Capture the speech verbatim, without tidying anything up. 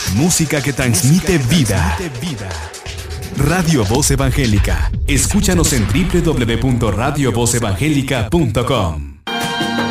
Música que transmite vida. Radio Voz Evangélica. Escúchanos en doble u doble u doble u punto radio voz evangélica punto com.